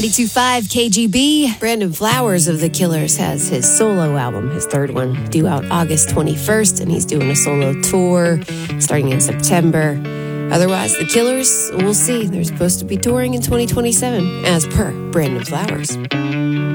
92.5 KGB. Brandon Flowers of The Killers has his solo album, his third one, due out August 21st, and he's doing a solo tour starting in September. Otherwise, The Killers, we'll see. They're supposed to be touring in 2027, as per Brandon Flowers.